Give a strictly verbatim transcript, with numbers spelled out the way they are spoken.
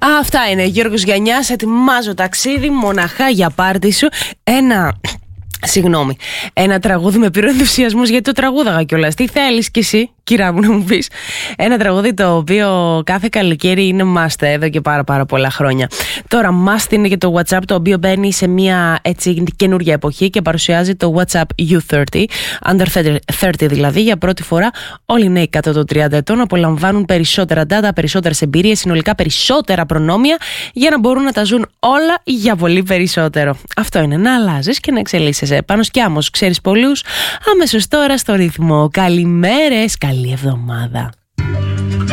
Αυτά είναι. Γιώργος Γιαννιάς, ετοιμάζω ταξίδι μοναχά για πάρτι σου. Ένα... Συγγνώμη. Ένα τραγούδι με πήρε ενθουσιασμός γιατί το τραγούδαγα κιόλας. Τι θέλεις κι εσύ, κυρά μου, να μου πεις? Ένα τραγούδι το οποίο κάθε καλοκαίρι είναι must εδώ και πάρα πάρα πολλά χρόνια. Τώρα must είναι και το WhatsApp, το οποίο μπαίνει σε μια έτσι καινούργια εποχή και παρουσιάζει το WhatsApp γιου θέρτι, under thirty δηλαδή. Για πρώτη φορά όλοι οι νέοι κάτω των τριάντα ετών απολαμβάνουν περισσότερα data, περισσότερες εμπειρίες, συνολικά περισσότερα προνόμια για να μπορούν να τα ζουν όλα για πολύ περισσότερο. Αυτό είναι, να αλλάζεις και να εξελίσσεσαι. Πάνος Κιάμος, ξέρεις πολλούς. Αμέσως τώρα στο ρυθμό. Καλημέρες, καλή εβδομάδα.